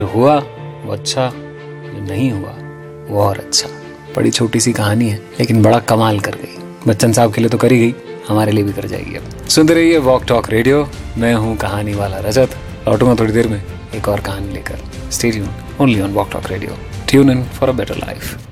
जो हुआ वो अच्छा, जो नहीं हुआ वो और अच्छा। बड़ी छोटी सी कहानी है लेकिन बड़ा कमाल कर गई। बच्चन साहब के लिए तो कर ही गई, हमारे लिए भी कर जाएगी। अब सुनते रहिए वॉक टॉक रेडियो। मैं हूँ कहानी वाला रजत, लौटूंगा थोड़ी देर में एक और कहानी लेकर। Stay tuned only on walk talk radio. Tune in for a better life.